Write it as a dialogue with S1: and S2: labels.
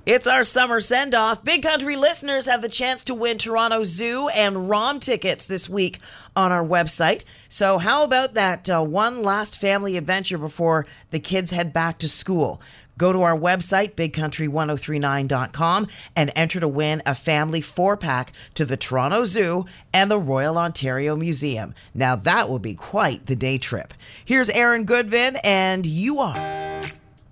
S1: It's our summer send-off. Big Country listeners have the chance to win Toronto Zoo and ROM tickets this week on our website. So how about that one last family adventure before the kids head back to school? Go to our website, bigcountry1039.com, and enter to win a family 4-pack to the Toronto Zoo and the Royal Ontario Museum. Now that will be quite the day trip. Here's Aaron Goodvin, and You Are.